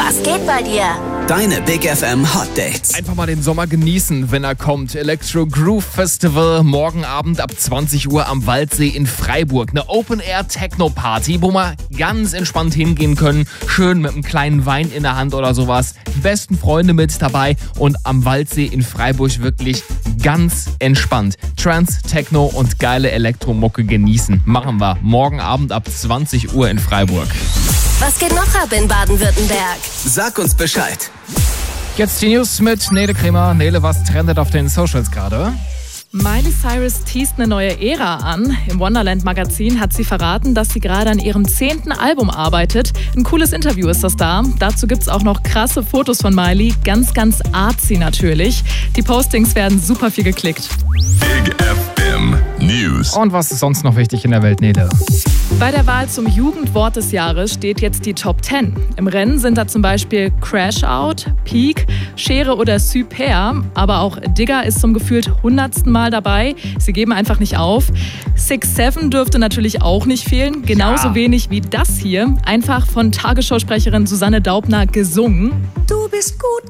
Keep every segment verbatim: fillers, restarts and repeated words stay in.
Was geht bei dir? Deine Big F M Hot Dates. Einfach mal den Sommer genießen, wenn er kommt. Electro Groove Festival, morgen Abend ab zwanzig Uhr am Waldsee in Freiburg. Eine Open-Air-Techno-Party, wo wir ganz entspannt hingehen können. Schön mit einem kleinen Wein in der Hand oder sowas. Die besten Freunde mit dabei und am Waldsee in Freiburg wirklich ganz entspannt. Trance, Techno und geile Elektromucke genießen. Machen wir morgen Abend ab zwanzig Uhr in Freiburg. Was geht noch ab in Baden-Württemberg? Sag uns Bescheid. Jetzt die News mit Nele Kremer. Nele, was trendet auf den Socials gerade? Miley Cyrus teast eine neue Ära an. Im Wonderland-Magazin hat sie verraten, dass sie gerade an ihrem zehnten Album arbeitet. Ein cooles Interview ist das da. Dazu gibt's auch noch krasse Fotos von Miley. Ganz, ganz artsy natürlich. Die Postings werden super viel geklickt. Big F M News. Und was ist sonst noch wichtig in der Welt, Nele? Bei der Wahl zum Jugendwort des Jahres steht jetzt die Top zehn. Im Rennen sind da zum Beispiel Crash Out, Peak, Schere oder Super. Aber auch Digger ist zum gefühlt hundertsten Mal dabei. Sie geben einfach nicht auf. Six Seven dürfte natürlich auch nicht fehlen. Genauso ja. wenig wie das hier. Einfach von Tagesschausprecherin Susanne Daubner gesungen. Du bist gut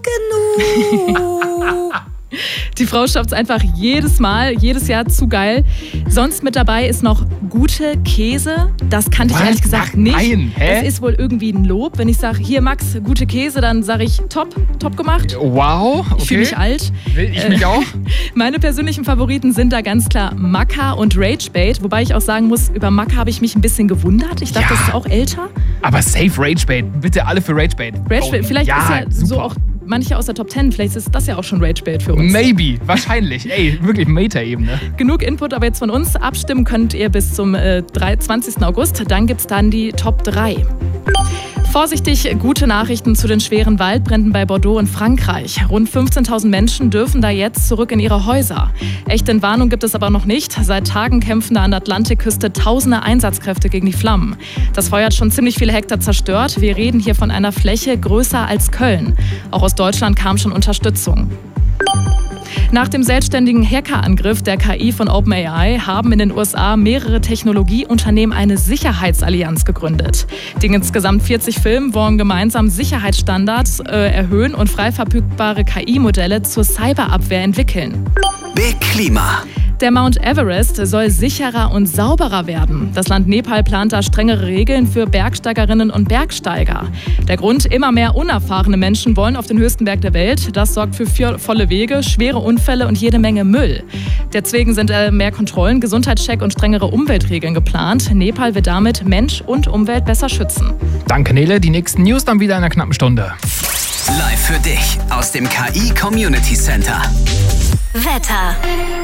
genug. Die Frau schafft es einfach jedes Mal, jedes Jahr zu geil. Sonst mit dabei ist noch gute Käse. Das kannte ich Was? ehrlich gesagt Ach, nicht. nein, hä? Das ist wohl irgendwie ein Lob. Wenn ich sage, hier Max, gute Käse, dann sage ich top, top gemacht. Wow, okay. Ich fühle mich alt. Ich mich auch. Meine persönlichen Favoriten sind da ganz klar Maca und Ragebait. Wobei ich auch sagen muss, über Maca habe ich mich ein bisschen gewundert. Ich dachte, Ja. das ist auch älter. Aber safe Ragebait. Bitte alle für Ragebait. Ragebait, vielleicht ja, ist ja so super. auch manche aus der Top zehn. Vielleicht ist das ja auch schon Ragebait für uns. Maybe, wahrscheinlich. Ey, wirklich Meta-Ebene. Genug Input aber jetzt von uns. Abstimmen könnt ihr bis zum äh, zwanzigsten August. Dann gibt's dann die Top drei. Vorsichtig, gute Nachrichten zu den schweren Waldbränden bei Bordeaux in Frankreich. Rund fünfzehntausend Menschen dürfen da jetzt zurück in ihre Häuser. Echte Entwarnung gibt es aber noch nicht. Seit Tagen kämpfen da an der Atlantikküste tausende Einsatzkräfte gegen die Flammen. Das Feuer hat schon ziemlich viele Hektar zerstört. Wir reden hier von einer Fläche größer als Köln. Auch aus Deutschland kam schon Unterstützung. Nach dem selbstständigen Hackerangriff der K I von OpenAI haben in den U S A mehrere Technologieunternehmen eine Sicherheitsallianz gegründet. Die insgesamt vierzig Firmen wollen gemeinsam Sicherheitsstandards äh, erhöhen und frei verfügbare K I-Modelle zur Cyberabwehr entwickeln. Big Klima. Der Mount Everest soll sicherer und sauberer werden. Das Land Nepal plant da strengere Regeln für Bergsteigerinnen und Bergsteiger. Der Grund, immer mehr unerfahrene Menschen wollen auf den höchsten Berg der Welt. Das sorgt für volle Wege, schwere Unfälle und jede Menge Müll. Deswegen sind mehr Kontrollen, Gesundheitscheck und strengere Umweltregeln geplant. Nepal wird damit Mensch und Umwelt besser schützen. Danke, Nele. Die nächsten News dann wieder in einer knappen Stunde. Live für dich aus dem K I Community Center. Wetter.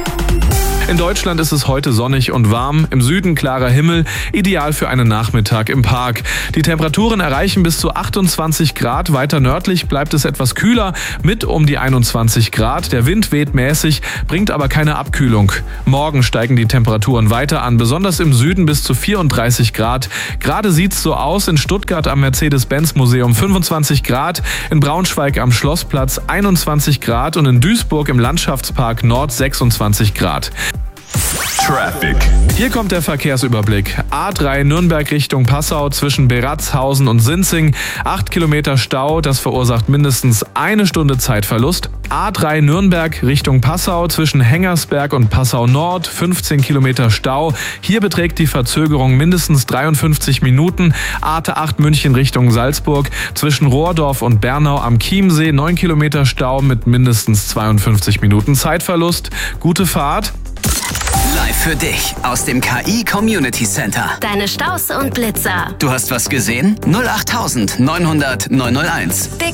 In Deutschland ist es heute sonnig und warm, im Süden klarer Himmel, ideal für einen Nachmittag im Park. Die Temperaturen erreichen bis zu achtundzwanzig Grad, weiter nördlich bleibt es etwas kühler mit um die einundzwanzig Grad. Der Wind weht mäßig, bringt aber keine Abkühlung. Morgen steigen die Temperaturen weiter an, besonders im Süden bis zu vierunddreißig Grad. Gerade sieht's so aus, in Stuttgart am Mercedes-Benz-Museum fünfundzwanzig Grad, in Braunschweig am Schlossplatz einundzwanzig Grad und in Duisburg im Landschaftspark Nord sechsundzwanzig Grad. Traffic. Hier kommt der Verkehrsüberblick. A drei Nürnberg Richtung Passau zwischen Beratzhausen und Sinzing. acht Kilometer Stau, das verursacht mindestens eine Stunde Zeitverlust. A drei Nürnberg Richtung Passau zwischen Hengersberg und Passau Nord. fünfzehn Kilometer Stau. Hier beträgt die Verzögerung mindestens dreiundfünfzig Minuten. A acht München Richtung Salzburg zwischen Rohrdorf und Bernau am Chiemsee. neun Kilometer Stau mit mindestens zweiundfünfzig Minuten Zeitverlust. Gute Fahrt. Live für dich aus dem K I Community Center. Deine Staus und Blitzer. Du hast was gesehen? null acht neunhundert neunhunderteins. Big